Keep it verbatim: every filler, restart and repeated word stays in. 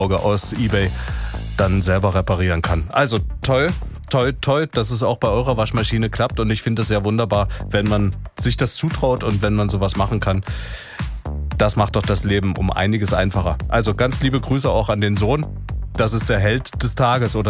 aus eBay dann selber reparieren kann. Also toll, toll, toll, dass es auch bei eurer Waschmaschine klappt und ich finde es sehr wunderbar, wenn man sich das zutraut und wenn man sowas machen kann. Das macht doch das Leben um einiges einfacher. Also ganz liebe Grüße auch an den Sohn. Das ist der Held des Tages oder